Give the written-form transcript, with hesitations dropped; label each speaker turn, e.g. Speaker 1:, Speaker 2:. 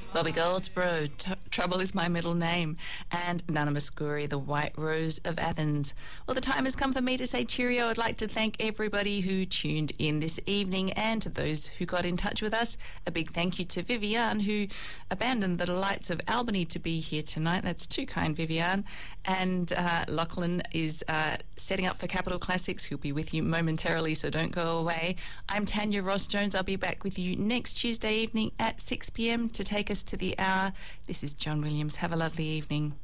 Speaker 1: Bobby Goldsboro, Trouble is my middle name, and Nana Muscuri, the White Rose of Athens. Well, the time has come for me to say cheerio. I'd like to thank everybody who tuned in this evening, and to those who got in touch with us. A big thank you to Viviane, who abandoned the delights of Albany to be here tonight. That's too kind, Viviane. And Lachlan is setting up for Capital Classics. He'll be with you momentarily, so don't go away. I'm Tanya Ross-Jones. I'll be back with you next Tuesday evening at 6 p.m. to take us to the hour. This is John Williams. Have a lovely evening.